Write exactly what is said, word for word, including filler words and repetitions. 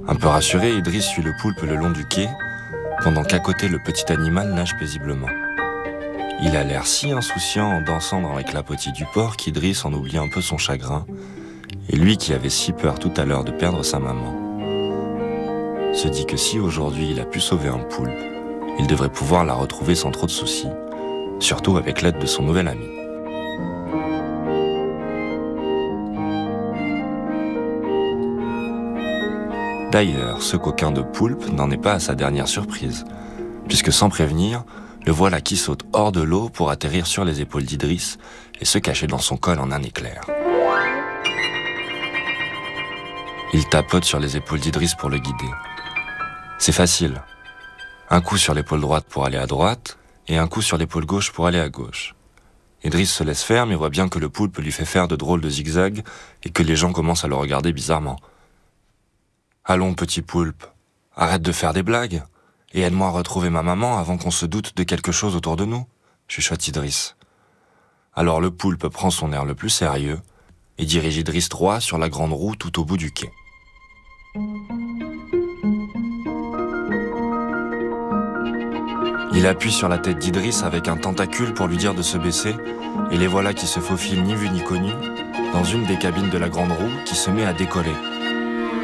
Un peu rassuré, Idriss suit le poulpe le long du quai, pendant qu'à côté le petit animal nage paisiblement. Il a l'air si insouciant en dansant dans les clapotis du port qu'Idriss en oublie un peu son chagrin, et lui qui avait si peur tout à l'heure de perdre sa maman, se dit que si aujourd'hui il a pu sauver un poulpe, il devrait pouvoir la retrouver sans trop de soucis, surtout avec l'aide de son nouvel ami. D'ailleurs, ce coquin de poulpe n'en est pas à sa dernière surprise, puisque sans prévenir, le voilà qui saute hors de l'eau pour atterrir sur les épaules d'Idriss et se cacher dans son col en un éclair. Il tapote sur les épaules d'Idriss pour le guider. C'est facile. Un coup sur l'épaule droite pour aller à droite, et un coup sur l'épaule gauche pour aller à gauche. Idriss se laisse faire, mais voit bien que le poulpe lui fait faire de drôles de zigzags et que les gens commencent à le regarder bizarrement. « Allons, petit poulpe, arrête de faire des blagues et aide-moi à retrouver ma maman avant qu'on se doute de quelque chose autour de nous, » chuchote Idriss. Alors le poulpe prend son air le plus sérieux et dirige Idriss droit sur la grande roue tout au bout du quai. Il appuie sur la tête d'Idriss avec un tentacule pour lui dire de se baisser, et les voilà qui se faufilent ni vu ni connu dans une des cabines de la grande roue qui se met à décoller.